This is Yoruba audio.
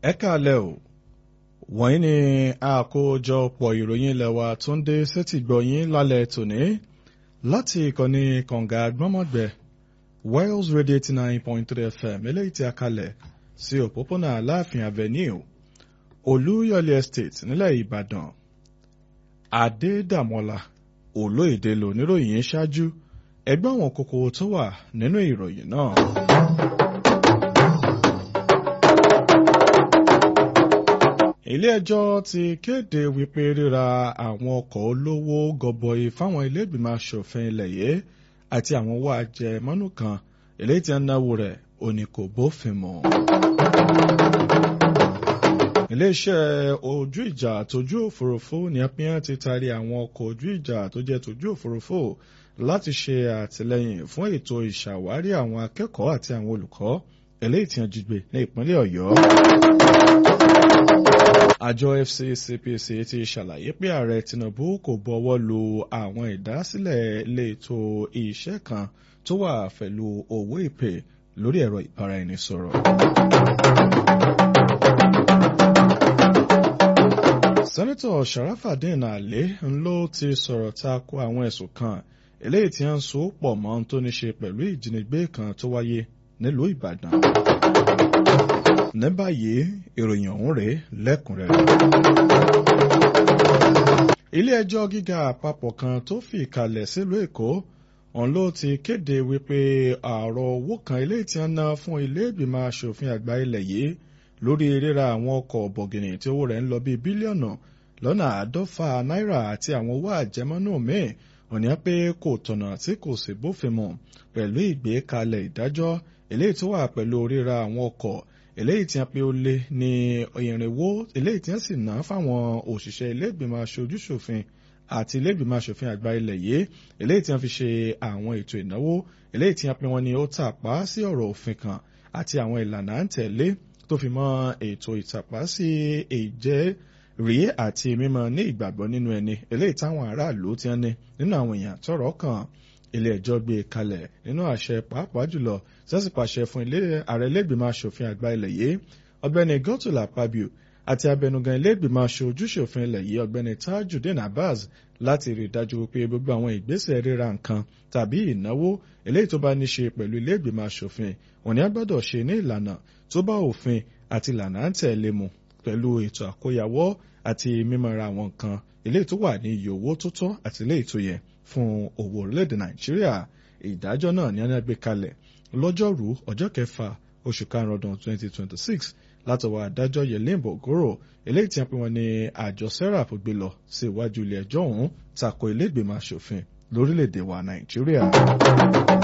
Ẹ káalẹ́ o, wọ̀nyí ni àkójọpọ̀ ìròyìn ilẹ̀ wa tó ń dé sétí gbọ̀yìn lálẹ́ tòní láti ìkànnì kànga gbọ́mọ̀gbẹ́ Wales Radio 89.3 FM eléyìí tí a kalẹ̀ sí òpópónà Aláàfin Avenue Olúyọ̀lé Estate nílẹ̀ Ìbàdàn. Adédàmọ́lá Olóyèdè ló níròyìn ṣáájú ẹgbẹ́ àwọn kókó tó wà nínú ìròyìn náà. Ilé-ẹjọ́ ti kéde wípé ríra àwọn ọkọ̀ olówó gọbọi fáwọn ilé-ìgbìmọ̀ aṣòfin ilẹ̀ yìí àti àwọn owó àjẹmọ́nú kan eléyìí tí ń náwó rẹ̀ òní kò bófin mu. Iléeṣẹ́ ojú ìjà tójú òfurufú ní apíyàn ti taari àwọn ọkọ̀ ojú ìjà tó jẹ́ tójú òfurufú láti ṣe àtìlẹ́yìn fún ètò ìṣàwárí àwọn akẹ́kọ̀ọ́ àti àwọn olùkọ́ eléyìí tí wọ́n jí gbé ní ìpínlẹ̀ Ọ̀yọ́. Àjọ FCCPC ti ṣàlàyé pé ààrẹ Tinubu kò bọwọ́ lu àwọn ìdásílẹ̀ ilé ètò iṣẹ́ kan tó wà pẹ̀lú owó ìpè lórí ẹ̀rọ ìbáraẹnisọ̀rọ̀. Sẹ́nẹ́tọ̀ Sharafadeen Ali ló ti sọ̀rọ̀ tako àwọn ẹ̀sùn kan eléyìí tí wọ́n so pọ̀ mọ́ ohun tó ní ṣe pẹ̀lú ìjínigbé kan tó wáyé nílùú Ìbàdàn. Ní báyìí ìròyìn ọ̀hún rèé lẹ́kùnrẹ́rẹ́. Ilé-ẹjọ́ gíga àpapọ̀ kan tó fi ìkàlẹ̀ sílùú Èkó òun ló ti kéde wípé ààrọ̀ owó kan eléyìí tí wọ́n ná fún ilé ìgbìmọ̀ aṣòfin àgbà ilẹ̀ yìí lórí ríra àwọn ọkọ̀ bọ̀gìnì tí owó rẹ̀ ń lọ bíi bílíọ̀nù lọ́nà àádọ́fà náírà àti àwọn owó àjẹmọ́nú míì òní pé kò tọ̀nà tí kò sì bófin mu pẹ̀lú ìgbékalẹ̀ ìdájọ́ eléyìí tó wà pẹ̀lú ríra àwọn ọkọ̀ eléyìí tí wọ́n pe ó lé ní irinwó eléyìí tí wọ́n sì ná fáwọn òṣìṣẹ́ ilé ìgbìmọ̀ aṣojú-ṣòfin àti ilé ìgbìmọ̀ aṣòfin àgbà ilẹ̀ yìí eléyìí tí wọ́n fi ṣe àwọn ètò ìnáwó eléyìí tí wọ́n pe wọ́n ní ó tàpá sí ọ̀rọ̀ òfin kan àti àwọn ìlànà à ń tẹ̀lé tó fi mọ́ ètò ìtàpá sí ìjẹ́rìí àti mímọ ní ìgbàgbọ́ nínú ẹni eléyìí táwọn aráàlú ti ń ní nínú àwọn èèyàn tọ́rọ̀ kàn. Ilé ẹjọ́ gbé kalẹ̀ nínú àṣẹ pàápàá jùlọ sẹ́sì pàṣẹ fún ààrẹ ilé ìgbìmọ̀ aṣòfin àgbà ilẹ̀ yìí ọ̀gbẹ́ni Godswill Akpabio àti abẹnugan ilé ìgbìmọ̀ aṣojú-ṣòfin ilẹ̀ yìí ọ̀gbẹ́ni Tajudeen Abbas láti rí i dájú pé gbogbo àwọn ìgbésẹ̀ ríra nǹkan tàbí ìnáwó eléyìí tó bá ní ṣe pẹ̀lú ilé ìgbìmọ̀ aṣòfin òní á gbọ́dọ̀ ṣe ní ìlànà tó bá òfin àti ìlànà à ń tẹ̀lé mu pẹ̀lú ètò àkóyawọ́ àti mímọ̀ra àwọn nǹkan eléyìí tó wà ní iye owó tó tọ́ àti eléyìí tó yẹ fún owó orílẹ̀-èdè Nàìjíríà. Ìdájọ́ náà ní a gbé kalẹ̀ lọ́jọ́rú ọjọ́ kẹfà oṣù karùn-ún ọdún 2026 látọwọ́ adájọ́ Yelimbo Ogoro eléyìí tí wọ́n pè wọ́n ní àjọ serap gbé lọ sí iwájú ilé ẹjọ́ ọ̀hún tako ilé ìgbìmọ̀ aṣòfin lórílẹ̀-èdè wa Nàìjíríà.